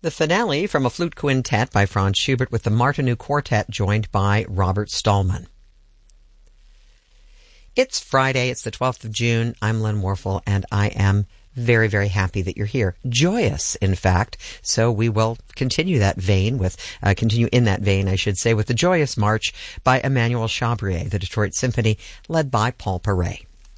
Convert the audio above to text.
The finale from a flute quintet by Franz Schubert with the Martinu Quartet joined by Robert Stallman. It's Friday, it's the 12th of June. I'm Len Warfel, and I am very, very happy that you're here. Joyous, in fact. So we will continue in that vein, I should say, with the Joyous March by Emmanuel Chabrier, the Detroit Symphony, led by Paul Paray.